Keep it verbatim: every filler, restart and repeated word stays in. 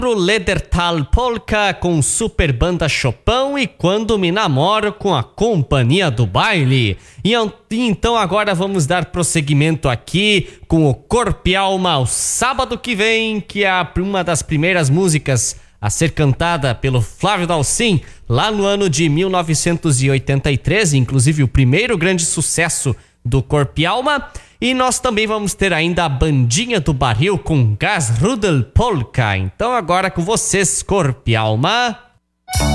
pro Ledertal Polka com Super Banda Chopão e Quando Me Namoro com a Companhia do Baile. E então agora vamos dar prosseguimento aqui com o Corpo e Alma ao sábado que vem, que é uma das primeiras músicas a ser cantada pelo Flávio Dalcin lá no ano de mil novecentos e oitenta e três, inclusive o primeiro grande sucesso do Corpo e Alma. E nós também vamos ter ainda a Bandinha do Barril com Gasrudel Polka. Então agora com vocês, Corpo e Alma.